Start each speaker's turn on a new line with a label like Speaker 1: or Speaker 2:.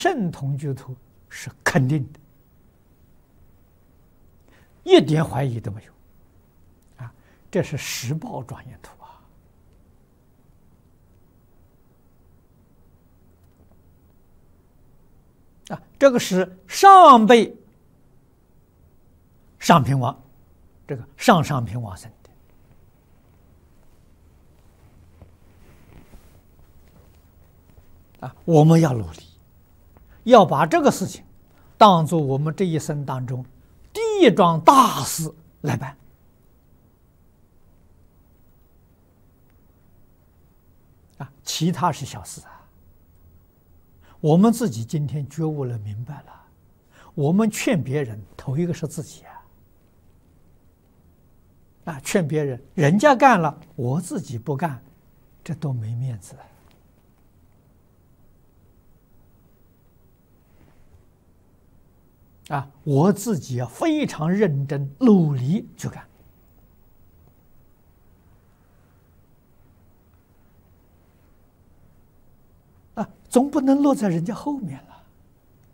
Speaker 1: 正统居图是肯定的，一点怀疑都没有。啊，这是实报庄严图啊！这个是上辈上品王，这个上品往生的啊！我们要努力，要把这个事情当作我们这一生当中第一桩大事来办。啊，其他是小事啊。我们自己今天觉悟了、明白了，我们劝别人，头一个是自己啊！啊，劝别人，人家干了，我自己不干，这多没面子啊！啊，我自己要非常认真、努力去干啊，总不能落在人家后面了。